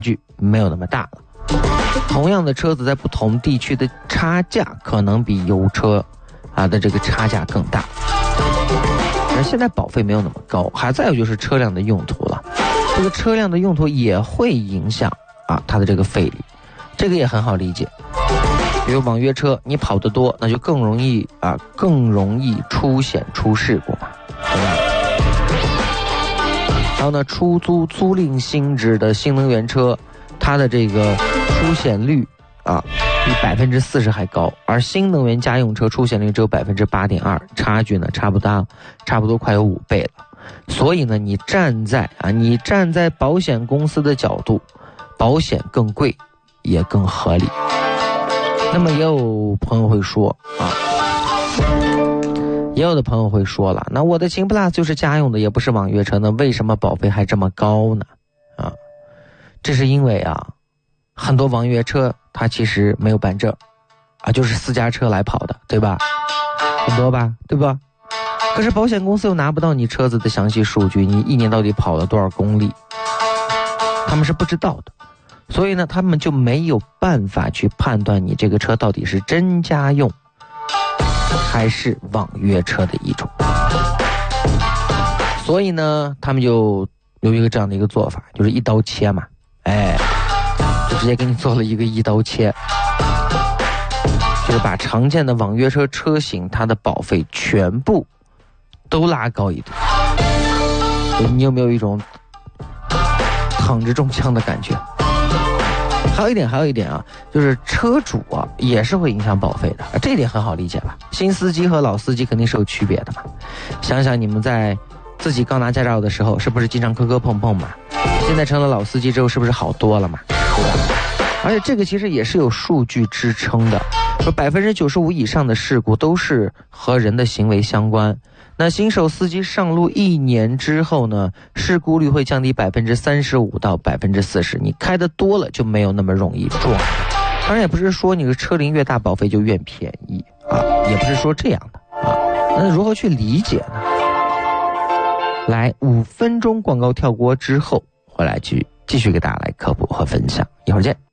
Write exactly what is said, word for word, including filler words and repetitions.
距没有那么大了。同样的车子在不同地区的差价可能比油车啊的这个差价更大。而现在保费没有那么高，还再有就是车辆的用途了，这个车辆的用途也会影响啊它的这个费率，这个也很好理解。比如网约车，你跑得多，那就更容易啊更容易出险出事故嘛，对吧？然后呢，出租租赁性质的新能源车，它的这个出险率啊比百分之四十还高，而新能源家用车出险率只有百分之八点二，差距呢差不多差不多快有五倍了。所以呢，你站在啊你站在保险公司的角度，保险更贵也更合理。那么也有朋友会说啊，也有的朋友会说了，那我的秦 plus 就是家用的，也不是网约车，那为什么保费还这么高呢？啊，这是因为啊，很多网约车它其实没有办证啊，就是私家车来跑的，对吧？很多吧，对吧？可是保险公司又拿不到你车子的详细数据，你一年到底跑了多少公里，他们是不知道的。所以呢，他们就没有办法去判断你这个车到底是真家用还是网约车的一种。所以呢，他们就有一个这样的一个做法，就是一刀切嘛，哎，就直接给你做了一个一刀切，就是把常见的网约车车型它的保费全部都拉高一度。你有没有一种躺着中枪的感觉？还有一点，还有一点啊，就是车主啊也是会影响保费的，这一点很好理解吧？新司机和老司机肯定是有区别的嘛。想想你们在自己刚拿驾照的时候，是不是经常磕磕碰碰嘛？现在成了老司机之后，是不是好多了嘛？对吧？而且这个其实也是有数据支撑的，说百分之九十五以上的事故都是和人的行为相关。那新手司机上路一年之后呢，事故率会降低百分之三十五到百分之四十。你开的多了就没有那么容易撞。当然也不是说你的车龄越大保费就越便宜啊，也不是说这样的啊。那如何去理解呢？来，五分钟广告跳过之后，回来去继续给大家来科普和分享，一会儿见。